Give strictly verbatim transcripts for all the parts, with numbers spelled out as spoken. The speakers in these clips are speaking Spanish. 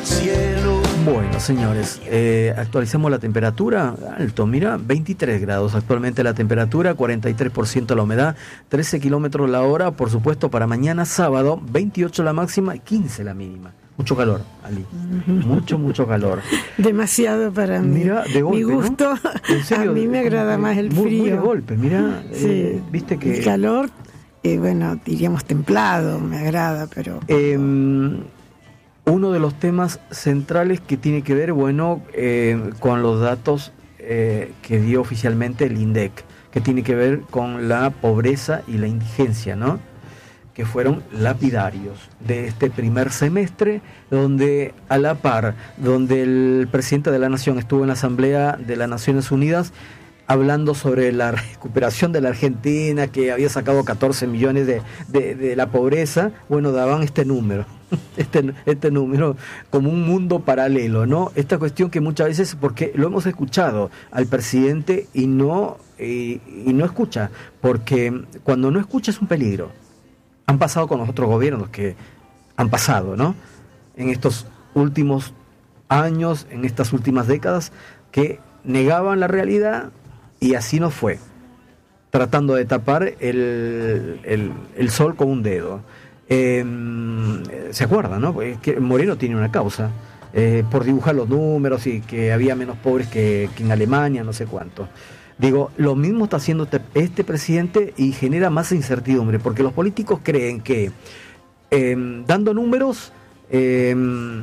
cielo. Bueno, señores, eh, actualicemos la temperatura. Alto, mira, veintitrés grados actualmente la temperatura, cuarenta y tres por ciento la humedad, trece kilómetros la hora. Por supuesto, para mañana sábado, veintiocho la máxima y quince la mínima. Mucho calor, Ali. Mucho, mucho calor. Demasiado para mí. Mira, de golpe, mi gusto, ¿no? En serio, a mí me agrada más el muy, frío. Muy de golpe, mira. Sí. Eh, viste que... El calor, eh, bueno, diríamos templado, me agrada, pero... Eh, uno de los temas centrales que tiene que ver, bueno, eh, con los datos eh, que dio oficialmente el INDEC, que tiene que ver con la pobreza y la indigencia, ¿no? Que fueron lapidarios de este primer semestre, donde a la par, donde el presidente de la Nación estuvo en la Asamblea de las Naciones Unidas hablando sobre la recuperación de la Argentina, que había sacado catorce millones de, de, de la pobreza, bueno, daban este número, este, este número como un mundo paralelo, ¿no? Esta cuestión que muchas veces, porque lo hemos escuchado al presidente y no, y, y no escucha, porque cuando no escucha es un peligro. Han pasado con los otros gobiernos que han pasado, ¿no? En estos últimos años, en estas últimas décadas, que negaban la realidad y así no fue, tratando de tapar el, el, el sol con un dedo. Eh, ¿Se acuerdan, no? Es que Moreno tiene una causa eh, por dibujar los números y que había menos pobres que, que en Alemania, no sé cuánto. Digo, lo mismo está haciendo este, este presidente y genera más incertidumbre, porque los políticos creen que eh, dando números eh,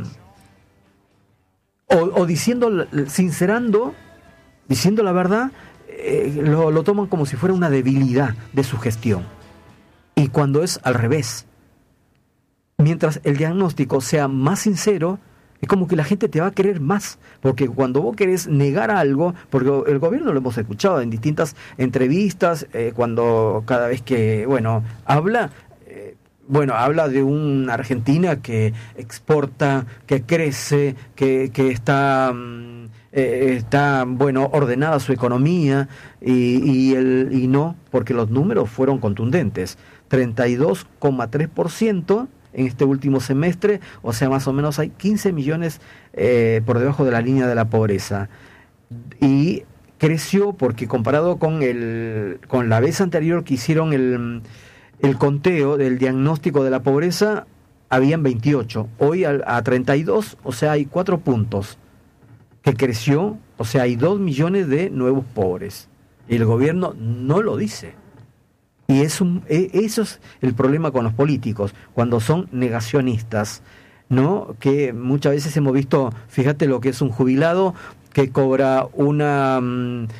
o, o diciendo, sincerando, diciendo la verdad, eh, lo, lo toman como si fuera una debilidad de su gestión. Y cuando es al revés, mientras el diagnóstico sea más sincero, es como que la gente te va a querer más, porque cuando vos querés negar algo, porque el gobierno lo hemos escuchado en distintas entrevistas, eh, cuando cada vez que, bueno, habla, eh, bueno, habla de una Argentina que exporta, que crece, que, que está, eh, está, bueno, ordenada su economía, y, y, el, y no, porque los números fueron contundentes, treinta y dos coma tres por ciento en este último semestre, o sea, más o menos hay quince millones eh, por debajo de la línea de la pobreza. Y creció porque comparado con el con la vez anterior que hicieron el, el conteo del diagnóstico de la pobreza, habían veintiocho. Hoy a, a treinta y dos, o sea, hay cuatro puntos que creció, o sea, hay dos millones de nuevos pobres. Y el gobierno no lo dice. Y es un, eso es el problema con los políticos, cuando son negacionistas, ¿no? Que muchas veces hemos visto, fíjate lo que es un jubilado que cobra una um,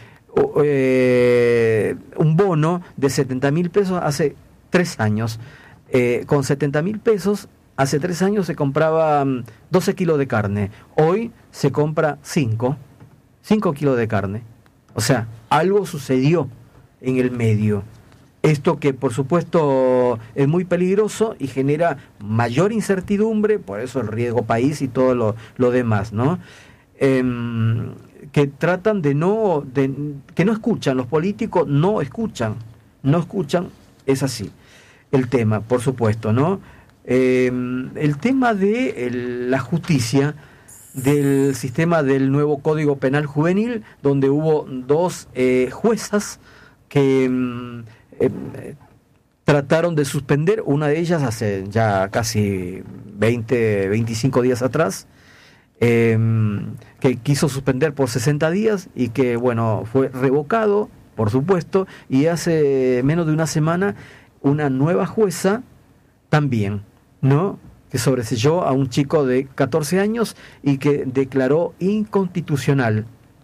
eh, un bono de setenta mil pesos hace tres años. Eh, con setenta mil pesos, hace tres años se compraba um, doce kilos de carne. Hoy se compra cinco, cinco kilos de carne. O sea, algo sucedió en el medio. Esto que por supuesto es muy peligroso y genera mayor incertidumbre, por eso el riesgo país y todo lo, lo demás, ¿no? Eh, que tratan de no, de, que no escuchan, los políticos no escuchan, no escuchan, es así, el tema, por supuesto, ¿no? Eh, el tema de el, la justicia, del sistema del nuevo Código Penal Juvenil, donde hubo dos eh, juezas que... Eh, trataron de suspender, una de ellas hace ya casi veinte, veinticinco días atrás, eh, que quiso suspender por sesenta días y que, bueno, fue revocado, por supuesto, y hace menos de una semana una nueva jueza también, ¿no?, que sobreseyó a un chico de catorce años y que declaró inconstitucional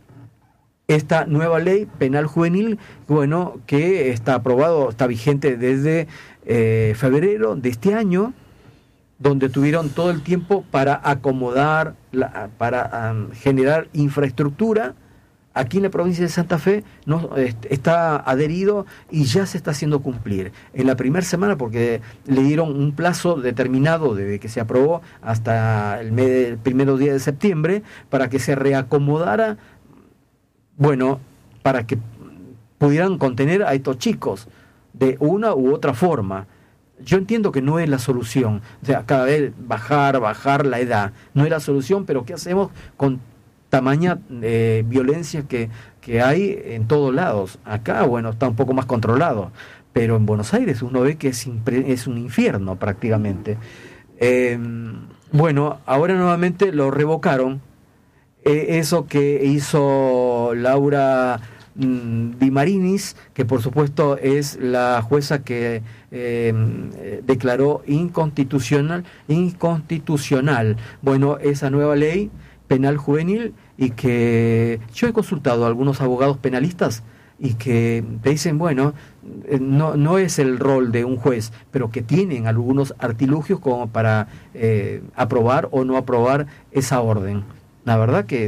esta nueva ley penal juvenil, bueno, que está aprobado, está vigente desde eh, febrero de este año, donde tuvieron todo el tiempo para acomodar, la, para um, generar infraestructura. Aquí en la provincia de Santa Fe no, está adherido y ya se está haciendo cumplir. En la primera semana, porque le dieron un plazo determinado desde que se aprobó hasta el, mes, el primero día de septiembre, para que se reacomodara, bueno, para que pudieran contener a estos chicos de una u otra forma. Yo entiendo que no es la solución, o sea, cada vez bajar, bajar la edad, no es la solución, pero ¿qué hacemos con tamaña eh, violencia que, que hay en todos lados? Acá, bueno, está un poco más controlado, pero en Buenos Aires uno ve que es, impre- es un infierno prácticamente. Eh, bueno, ahora nuevamente lo revocaron, eh, eso que hizo Laura Di Marinis, que por supuesto es la jueza que eh, declaró inconstitucional, inconstitucional, bueno, esa nueva ley penal juvenil, y que yo he consultado a algunos abogados penalistas y que te dicen, bueno, no, no es el rol de un juez, pero que tienen algunos artilugios como para eh, aprobar o no aprobar esa orden. La verdad que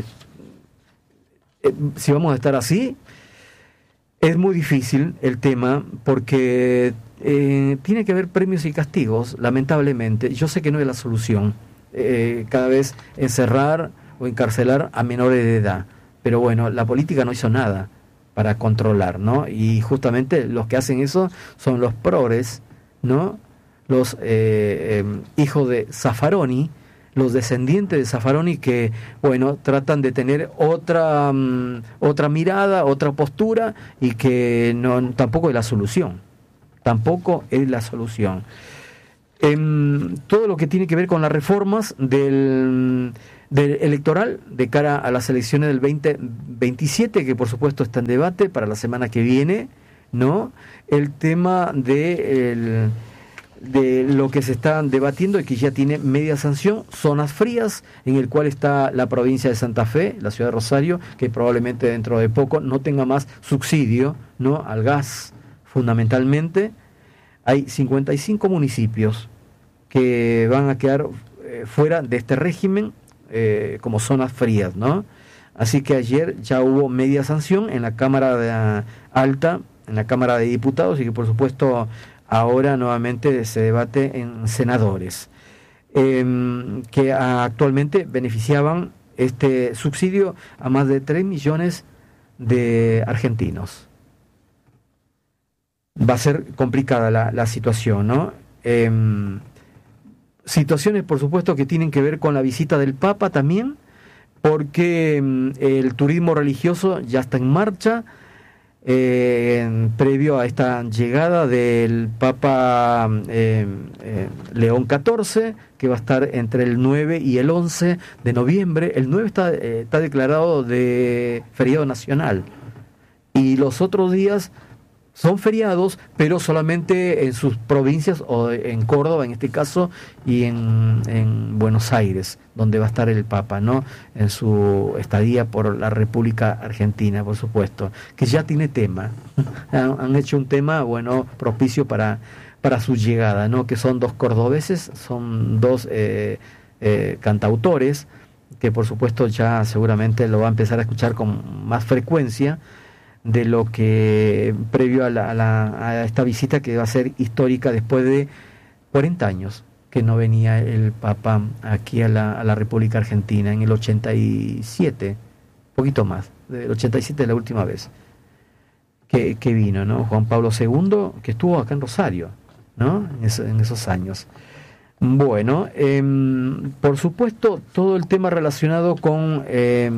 eh, si vamos a estar así, es muy difícil el tema, porque eh, tiene que haber premios y castigos, lamentablemente. Yo sé que no es la solución, eh, cada vez encerrar o encarcelar a menores de edad, pero bueno, la política no hizo nada para controlar, ¿no? Y justamente los que hacen eso son los progres, ¿no? Los eh, eh, hijos de Zaffaroni, los descendientes de Zaffaroni, que, bueno, tratan de tener otra um, otra mirada, otra postura, y que no tampoco es la solución, tampoco es la solución. En todo lo que tiene que ver con las reformas del, del electoral de cara a las elecciones del veinte veintisiete, que por supuesto está en debate para la semana que viene, ¿no? El tema de el, de lo que se está debatiendo y que ya tiene media sanción, zonas frías, en el cual está la provincia de Santa Fe, la ciudad de Rosario, que probablemente dentro de poco no tenga más subsidio, ¿no?, al gas, fundamentalmente. Hay cincuenta y cinco municipios que van a quedar eh, fuera de este régimen eh, como zonas frías, ¿no? Así que ayer ya hubo media sanción en la Cámara de, uh, Alta, en la Cámara de Diputados, y que por supuesto ahora nuevamente se debate en senadores, eh, que actualmente beneficiaban este subsidio a más de tres millones de argentinos. Va a ser complicada la, la situación, ¿no? Eh, situaciones, por supuesto, que tienen que ver con la visita del Papa también, porque eh, el turismo religioso ya está en marcha, eh, previo a esta llegada del Papa eh, eh, León catorce, que va a estar entre el nueve y el once de noviembre. El nueve está, eh, está declarado de feriado nacional, y los otros días son feriados, pero solamente en sus provincias, o en Córdoba en este caso, y en, en Buenos Aires, donde va a estar el Papa, ¿no?, en su estadía por la República Argentina, por supuesto, que ya tiene tema. han, han hecho un tema, bueno, propicio para, para su llegada, ¿no?, que son dos cordobeses, son dos eh, eh, cantautores, que por supuesto ya seguramente lo va a empezar a escuchar con más frecuencia de lo que previo a, la, a, la, a esta visita, que va a ser histórica después de cuarenta años que no venía el Papa aquí a la, a la República Argentina, en el ochenta y siete, poquito más, del ochenta y siete la última vez que, que vino, ¿no? Juan Pablo segundo, que estuvo acá en Rosario, ¿no?, en, eso, en esos años. Bueno, eh, por supuesto, todo el tema relacionado con Eh,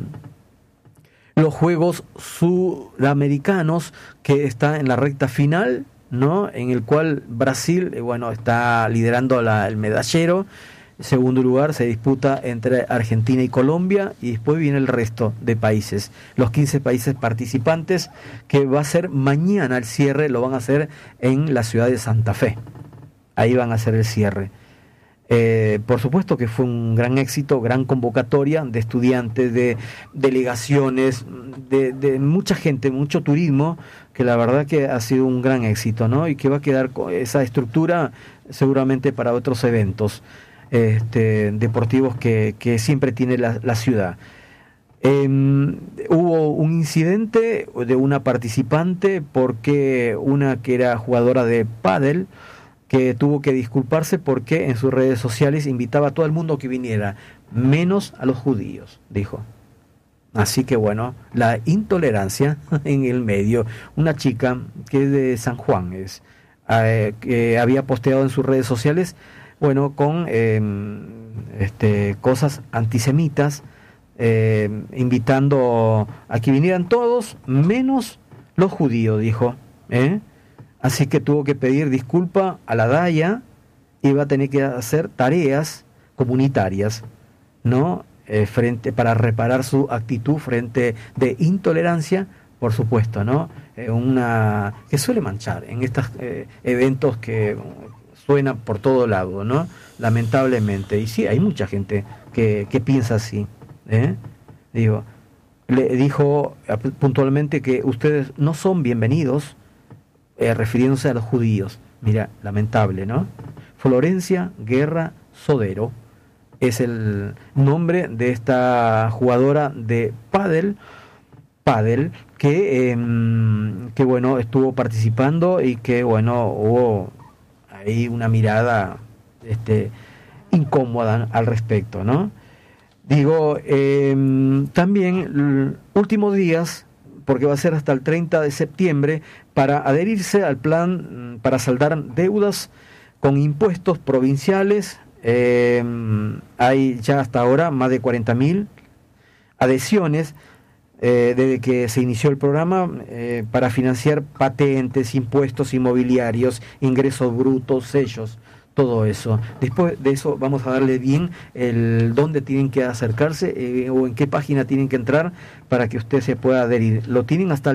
los Juegos Sudamericanos, que está en la recta final, ¿no?, en el cual Brasil, eh, bueno, está liderando la, el medallero. En segundo lugar se disputa entre Argentina y Colombia, y después viene el resto de países, los quince países participantes, que va a ser mañana el cierre, lo van a hacer en la ciudad de Santa Fe. Ahí van a hacer el cierre. Eh, por supuesto que fue un gran éxito, gran convocatoria de estudiantes, de delegaciones, de, de mucha gente, mucho turismo, que la verdad que ha sido un gran éxito, ¿no? Y que va a quedar con esa estructura seguramente para otros eventos este, deportivos que, que siempre tiene la, la ciudad. Eh, hubo un incidente de una participante, porque una que era jugadora de pádel, que tuvo que disculparse porque en sus redes sociales invitaba a todo el mundo que viniera, menos a los judíos, dijo. Así que bueno, la intolerancia en el medio. Una chica que es de San Juan, es eh, que había posteado en sus redes sociales, bueno, con eh, este, cosas antisemitas, eh, invitando a que vinieran todos menos los judíos, dijo, ¿eh? Así que tuvo que pedir disculpa a la Daya y va a tener que hacer tareas comunitarias, ¿no? Eh, frente para reparar su actitud frente de intolerancia, por supuesto, ¿no? Eh, una que suele manchar en estos eh, eventos que suena por todo lado, ¿no? Lamentablemente. Y sí, hay mucha gente que, que piensa así, ¿eh? Digo, le dijo puntualmente que ustedes no son bienvenidos, eh, refiriéndose a los judíos. Mira, lamentable, ¿no? Florencia Guerra Sodero es el nombre de esta jugadora de pádel, pádel que, eh, que bueno, estuvo participando y que bueno, hubo ahí una mirada este, incómoda al respecto, ¿no? Digo, eh, también últimos días, porque va a ser hasta el treinta de septiembre, para adherirse al plan para saldar deudas con impuestos provinciales. Eh, hay ya hasta ahora más de cuarenta mil adhesiones eh, desde que se inició el programa eh, para financiar patentes, impuestos inmobiliarios, ingresos brutos, sellos, todo eso. Después de eso vamos a darle bien el dónde tienen que acercarse eh, o en qué página tienen que entrar para que usted se pueda adherir. Lo tienen hasta el